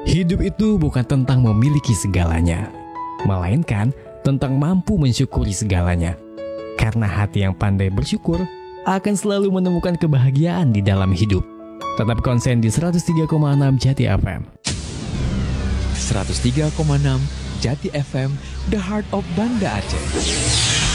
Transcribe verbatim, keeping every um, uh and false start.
Hidup itu bukan tentang memiliki segalanya, melainkan tentang mampu mensyukuri segalanya. Karena hati yang pandai bersyukur akan selalu menemukan kebahagiaan di dalam hidup. Tetap konsen di seratus tiga koma enam Jati F M. seratus tiga koma enam Jati F M, The Heart of Banda Aceh.